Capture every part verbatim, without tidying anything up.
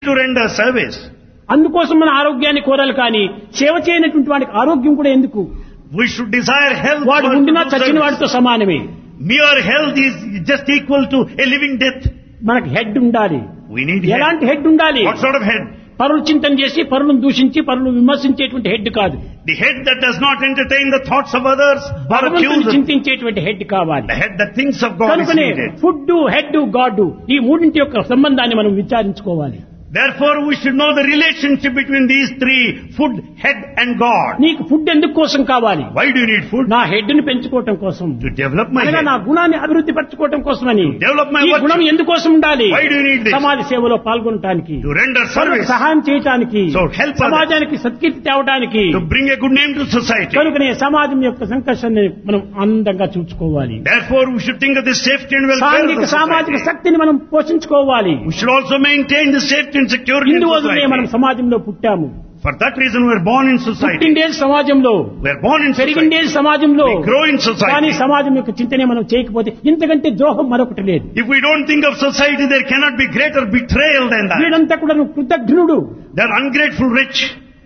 to render service. అందుకోసం మన ఆరోగ్యాన్ని కోరాలి కానీ సేవ చేయనటువంటి వాడికి ఆరోగ్యం కూడా ఎందుకు? We should desire health. వాడు for ఉండినా to do చచ్చిన service. వాడితో సమానమే. Mere health is just equal to a living death. మనకు హెడ్ ఉండాలి. We need ఎలాంటి head. హెడ్ ఉండాలి? What sort of head? పరులు చింతన చేసి పరులను దూషించి పరులు విమర్శించేటువంటి హెడ్ కాదు. The head that does not entertain the thoughts of others or భగవంతుని accuse them. చింతించేటువంటి హెడ్ కావాలి. The head that thinks of God is కనుకనే needed. ఫుడ్ హెడ్ గాడ్ ఈ మూడింటి యొక్క సంబంధాన్ని మనం విచారించుకోవాలి. Therefore, we should know the relationship between these three, food, head and God. నీకు food ఎందుకు కోసం కావాలి? Why do you need food? నా హెడ్ ని పెంచుకోవటం కోసం, To develop my అనగా head. నా గుణాన్ని అభివృద్ధి పరచుకోవటం కోసమని. Develop my ఈ virtue. గుణం ఎందుకోసం ఉండాలి? Why do you need this? సమాజ సేవలో పాల్గొనటానికి, To render service. సహాయం చేయటానికి, So help others. సమాజానికి సత్కీర్తి తేవడానికి. To bring a good name to society. కనుకనే సమాజం యొక్క సంకర్షణని మనం ఆనందంగా చూసుకోవాలి. Therefore, we should think of the safety and welfare of సాంఘిక the సామాజిక society. శక్తిని మనం పోషించుకోవాలి. We should also maintain the safety and security in ఇందువల్లనే మనం society. సమాజంలో పుట్టాము. For that reason, we are born in society. పుట్టిండేది సమాజంలో, We are born in society. పెరిగిండేది సమాజంలో. We grow in కానీ society. సమాజం యొక్క చింతనే మనం చేయకపోతే ఇంతకంటే ద్రోహం మరొకటి లేదు. If we don't think of society, there cannot be greater betrayal than that. వీడంతా కూడా కృతజ్ఞుడు. They are ungrateful rich.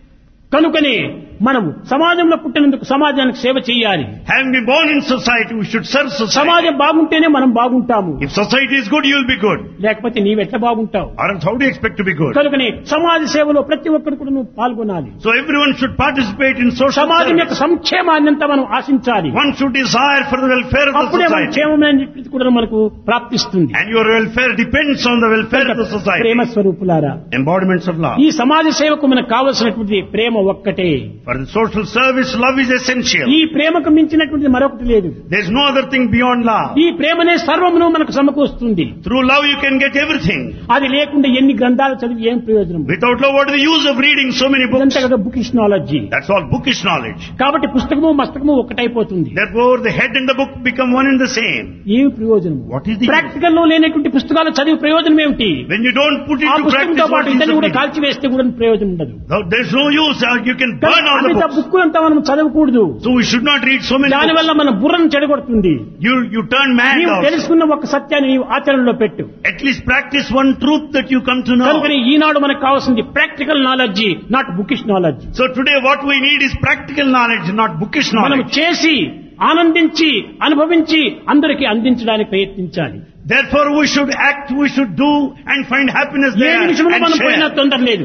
కనుకనే మనము సమాజంలో పుట్టినందుకు సమాజానికి సేవ చేయాలి. Having been born in society, we should serve society. సమాజం బాగుంటేనే మనం బాగుంటాము. If society is good, you will be good. లేకపోతే నీవెట్లా బాగుంటావు? Or else how do you expect to be good? కనుకనే సమాజ సేవలో ప్రతి ఒక్కరు కూడా నువ్వు పాల్గొనాలి. So everyone should participate in social సమాజం యొక్క service. సంక్షేమాన్ని అంతా మనం ఆశించాలి. One should desire for the welfare of the అప్పుడే మన society. క్షేమమైనది కూడా మనకు ప్రాప్తిస్తుంది. And your welfare depends on the welfare of the society. ప్రేమ స్వరూపులారా, Embodiments of love. ఈ సమాజ సేవకు మనకు కావలసినటువంటి ప్రేమ ఒక్కటే. For the social service, love is essential. ఈ ప్రేమకు మించినటువంటి మరొకటి లేదు. There is no other thing beyond love. ఈ ప్రేమనే సర్వమును మనకు సమకూరుస్తుంది. Through love you can get everything. అది లేకుండా ఎన్ని గ్రంథాలు చదివి ఏం ప్రయోజనం? Without love, what is the use of reading so many books? ఇదంతా కదా bookish knowledge. That's all bookish knowledge. కాబట్టి పుస్తకము మస్తకము ఒకటైపోతుంది. Therefore, the head and the book become one and the same. ఏమి ప్రయోజనం? What is the use? Practical లో లేనటువంటి పుస్తకాలు చదివి ప్రయోజనం ఏమిటి? When you don't put ఆ into పుస్తకంతో practice what పాటు is ఇద్దరిని the కూడా meaning? కాల్చివేస్తే కూడా ప్రయోజనం ఉండదు. No, there's no use. Uh, You can burn all the అంత books. బుక్ అంతా మనం చదవకూడదు. So we should not read so many దాని books. వల్ల మన బుర్రను చెడగొడుతుంది. You, you turn mad నీవు also. తెలుసుకున్న ఒక సత్యాన్ని నీవు ఆచరణలో పెట్టు. At least practice one truth that you come to know. కనుకని ఈనాడు మనకు కావాల్సింది practical knowledge, not bookish knowledge. So today what we need is practical knowledge, not bookish మనం knowledge. చేసి ఆనందించి అనుభవించి అందరికీ అందించడానికి ప్రయత్నించాలి. Therefore we should act, we should do and find happiness A there నిమిషంలో and మనం పోయినా share. తొందర లేదు.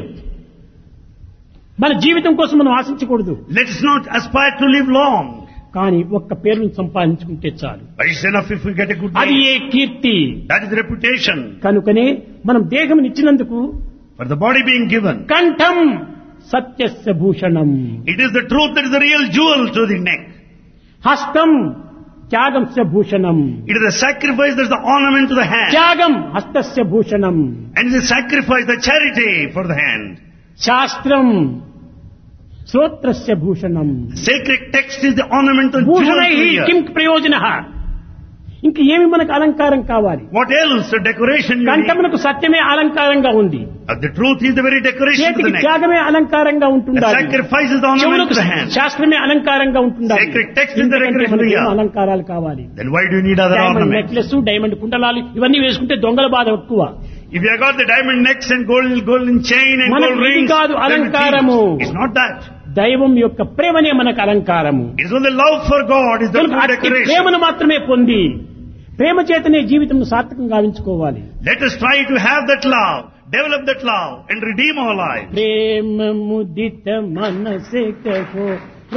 మన జీవితం కోసం మనం ఆశించకూడదు. Let us not aspire to live long. కానీ ఒక్క పేరును సంపాదించుకుంటే చాలు. But it's enough if we get a good అది name. A Keerthi. That is reputation. కనుకనే మనం దేహం ఇచ్చినందుకు For the body being given, కంఠం సత్యస్య Bhushanam, it is the truth that is the real jewel to the neck. హస్తం త్యాగంస్య Bhushanam, It is the sacrifice that is the ornament to the hand. త్యాగం హస్తస్య Bhushanam, And the sacrifice, the charity for the hand. శాస్త్రం శ్రోత్రస్య Bhushanam. Sacred text is the ornament and jewel భూషణై to the ear. కిం ప్రయోజన. ఇంక ఏమి మనకు అలంకారం కావాలి? What else? The decoration you need. కంఠమునకు సత్యమే అలంకారంగా ఉంది. Uh, The truth is the very decoration to the చేతికి neck. త్యాగమే అలంకారంగా The ఉంటుండాలి. sacrifice is the ornament చెవులకు to the hand. శాస్త్రమే అలంకారంగా ఉంటుండాలి. Sacred text is the ఇంతకంటే decoration మనకి to the ఏం ear. అలంకారాలు కావాలి? Then why do you need other diamond ornaments? Necklace, diamond కుండలాలు ఇవన్నీ వేసుకుంటే దొంగల బాధ ఎక్కువ. If you have got the diamond necks and gold, golden chain and మనకు gold ఇది rings, కాదు then it అలంకారము. is. It's not that. దైవం యొక్క ప్రేమనే మనకు అలంకారము. It's only love for God is the కనుక true అట్టి decoration. ప్రేమను మాత్రమే పొంది ప్రేమ చేతనే జీవితం సార్థకంగా గావించుకోవాలి. Let us try to have that love, develop that love and redeem our lives. ప్రేమ ముదిత మనసే కహో